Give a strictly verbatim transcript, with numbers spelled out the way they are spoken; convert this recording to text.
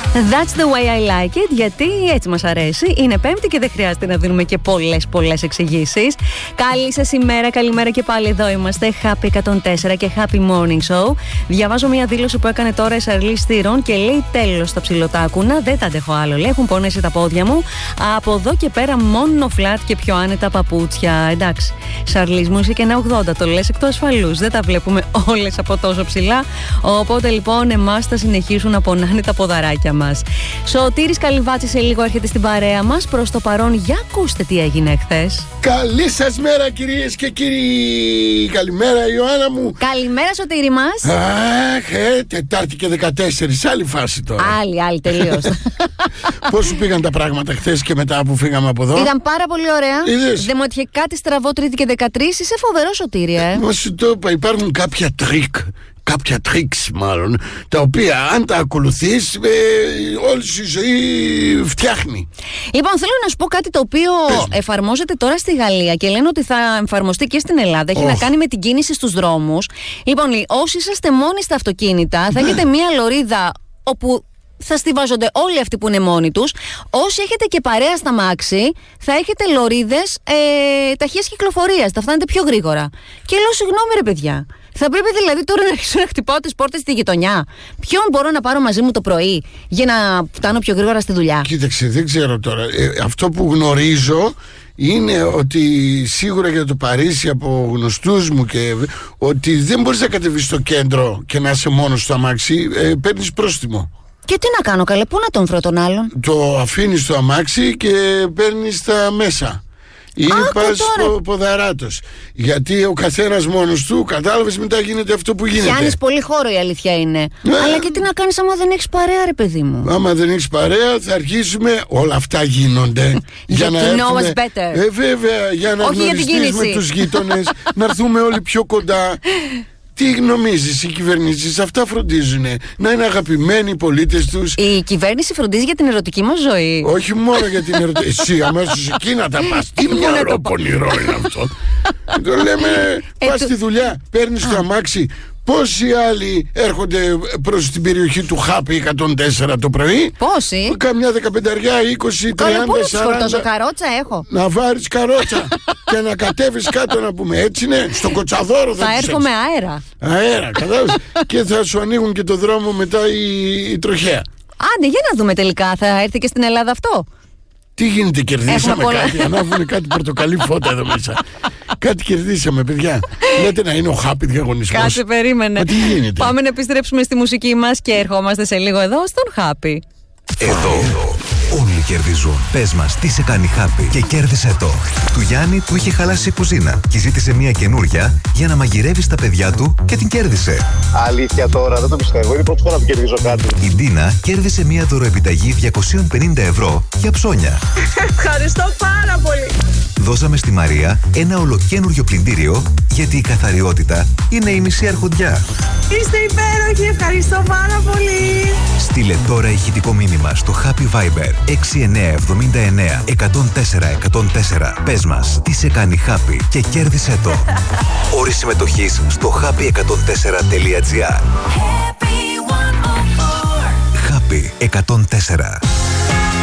That's the way I like it, γιατί έτσι μας αρέσει. Είναι Πέμπτη και δεν χρειάζεται να δίνουμε και πολλές πολλές εξηγήσεις. Καλή σας ημέρα, καλημέρα και πάλι εδώ είμαστε. Happy εκατόν τέσσερα και Happy Morning Show. Διαβάζω μια δήλωση που έκανε τώρα η Σαρλής Θήρων και λέει: τέλος στα ψιλοτάκουνα, δεν τα αντέχω άλλο. Λέει: έχουν πονέσει τα πόδια μου. Από εδώ και πέρα μόνο φλατ και πιο άνετα παπούτσια. Εντάξει, Σαρλής μου, είσαι και ένα ογδόντα, το λες εκ του ασφαλούς. Δεν τα βλέπουμε όλες από τόσο ψηλά. Οπότε λοιπόν, εμάς θα συνεχίσουν να πονάνε τα ποδαράκια μας. Σωτήρης Καλυβάτσης σε λίγο έρχεται στην παρέα μας. Προς το παρόν, για ακούστε τι έγινε χθες. Καλή σας μέρα, κυρίες και κύριοι. Καλημέρα, Ιωάννα μου. Καλημέρα, Σωτήρη μας. Αχ, ε, Τετάρτη και δεκατέσσερις, άλλη φάση τώρα. Άλλη, άλλη, τελείως. Πώς σου πήγαν τα πράγματα χθες και μετά που φύγαμε από εδώ? Ήταν πάρα πολύ ωραία. Είδες? Δεν μου έτυχε κάτι στραβό Τρίτη και δεκατρείς. Είσαι φοβερό, Σωτήρη, ε. Μα σου το είπα, υπάρχουν κάποια τρίκ. Κάποια τρίξ μάλλον, τα οποία αν τα ακολουθείς, ε, όλη σου η ζωή φτιάχνει. Λοιπόν, θέλω να σου πω κάτι το οποίο εφαρμόζεται τώρα στη Γαλλία και λένε ότι θα εφαρμοστεί και στην Ελλάδα. Έχει oh. να κάνει με την κίνηση στους δρόμους. Λοιπόν, όσοι είσαστε μόνοι στα αυτοκίνητα, θα έχετε μία λωρίδα όπου θα στιβάζονται όλοι αυτοί που είναι μόνοι τους. Όσοι έχετε και παρέα στα μάξι, θα έχετε λωρίδες ε, ταχείας κυκλοφορίας. Θα φτάνετε πιο γρήγορα. Και λέω, συγγνώμη ρε παιδιά, θα πρέπει δηλαδή τώρα να αρχίσω να χτυπάω τις πόρτες στη γειτονιά? Ποιον μπορώ να πάρω μαζί μου το πρωί για να φτάνω πιο γρήγορα στη δουλειά? Κοίταξε, δεν ξέρω τώρα. Ε, αυτό που γνωρίζω είναι ότι σίγουρα για το Παρίσι από γνωστούς μου και ότι δεν μπορείς να κατεβείς στο κέντρο και να είσαι μόνος στο αμάξι, ε, παίρνεις πρόστιμο. Και τι να κάνω, καλέ, πού να τον βρω τον άλλον? Το αφήνεις στο αμάξι και παίρνεις τα μέσα. Ή πας πο, ποδαράτος. Γιατί ο καθένας μόνος του, κατάλαβες, μετά γίνεται αυτό που γίνεται. Πιάνεις πολύ χώρο, η αλήθεια είναι. Ναι. Αλλά και τι να κάνεις άμα δεν έχεις παρέα, ρε παιδί μου? Άμα δεν έχεις παρέα, θα αρχίσουμε. Όλα αυτά γίνονται. για να έρθουμε, ε, βέβαια, για να γνωριστείς με τους γείτονες, να έρθουμε όλοι πιο κοντά. Τι νομίζεις, οι κυβερνήσεις αυτά φροντίζουν? Να είναι αγαπημένοι οι πολίτες τους. Η κυβέρνηση φροντίζει για την ερωτική μας ζωή. Όχι μόνο για την ερωτική. Εσύ αμέσως εκεί να τα πας. Τι μυαλό πονηρό είναι αυτό. Το λέμε, πας στη δουλειά, παίρνεις το αμάξι. Πόσοι άλλοι έρχονται προς την περιοχή του Happy εκατόν τέσσερα το πρωί? Πόσοι? Καμιά δεκαπενταριά, είκοσι, τριάντα, σαράντα. σαράντα. Καρότσα έχω. Να βάρεις καρότσα και να κατέβεις κάτω, να πούμε, έτσι είναι. Στο Κοτσαδόρο θα, θα έρχομαι αέρα. Αέρα, κατάλαβες. Και θα σου ανοίγουν και το δρόμο μετά η, η τροχέα. Άντε, για να δούμε τελικά, θα έρθει και στην Ελλάδα αυτό? Τι γίνεται, κερδίσαμε κάτι? Ανάβουνε κάτι πορτοκαλί φώτα εδώ μέσα. Κάτι κερδίσαμε, παιδιά. Λέτε να είναι ο Happy διαγωνισμός. Κάτσε, περίμενε. Μα τι γίνεται? Πάμε να επιστρέψουμε στη μουσική μας και ερχόμαστε σε λίγο εδώ στον Happy. Εδώ όλοι κερδίζουν. Πες μας τι σε κάνει Happy και κέρδισε το. Του Γιάννη του είχε χαλάσει η κουζίνα και ζήτησε μια καινούρια για να μαγειρεύει στα παιδιά του και την κέρδισε. Αλήθεια τώρα, δεν το πιστεύω. Είναι η πρώτη φορά που κερδίζω κάτι. Η Ντίνα κέρδισε μια δωροεπιταγή διακόσια πενήντα ευρώ για ψώνια. Ευχαριστώ πάρα πολύ. Δώσαμε στη Μαρία ένα ολοκένουργιο πλυντήριο, γιατί η καθαριότητα είναι η μισή αρχοντιά. Είστε υπέροχοι, ευχαριστώ πάρα πολύ. Στείλε τώρα ηχητικό μήνυμα στο Happy Viber έξι εννιά εβδομήντα εννιά εκατόν τέσσερα εκατόν τέσσερα. Πες μας τι σε κάνει Happy και κέρδισε το. Όροι συμμετοχής στο happy εκατόν τέσσερα τελεία τζι άρ. Happy εκατόν τέσσερα.